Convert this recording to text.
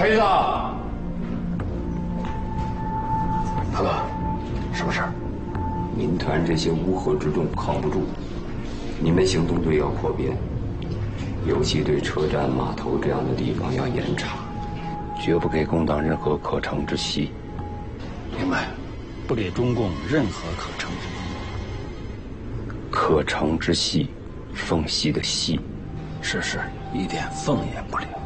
黑子， 大哥，什么事儿？ 民团这些乌合之众靠不住，你们行动队要扩编，尤其对车站、码头这样的地方要严查，绝不给共党任何可乘之隙。 明白。 不给中共任何可乘之隙。 可乘之隙，缝隙的隙。 是，一点缝也不留。